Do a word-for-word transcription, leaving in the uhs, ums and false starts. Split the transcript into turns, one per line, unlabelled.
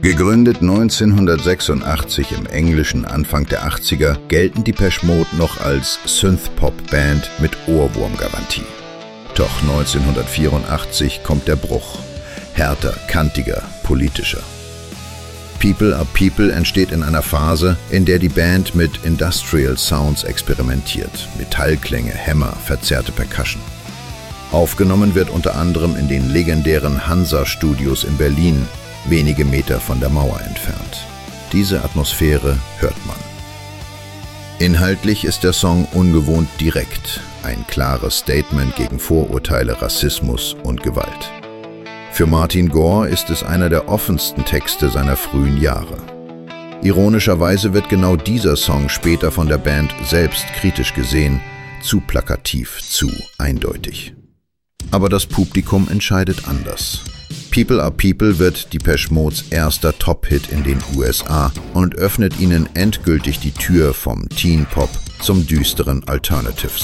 Gegründet neunzehnhundertsechsundachtzig im englischen Anfang der achtziger, gelten Depeche Mode noch als Synthpop-Band mit Ohrwurmgarantie. Doch neunzehnhundertvierundachtzig kommt der Bruch. Härter, kantiger, politischer. People Are People entsteht in einer Phase, in der die Band mit Industrial Sounds experimentiert. Metallklänge, Hämmer, verzerrte Percussion. Aufgenommen wird unter anderem in den legendären Hansa-Studios in Berlin, wenige Meter von der Mauer entfernt. Diese Atmosphäre hört man. Inhaltlich ist der Song ungewohnt direkt, ein klares Statement gegen Vorurteile, Rassismus und Gewalt. Für Martin Gore ist es einer der offensten Texte seiner frühen Jahre. Ironischerweise wird genau dieser Song später von der Band selbst kritisch gesehen, zu plakativ, zu eindeutig. Aber das Publikum entscheidet anders. People Are People wird Depeche Modes erster Top-Hit in den U S A und öffnet ihnen endgültig die Tür vom Teen Pop zum düsteren Alternative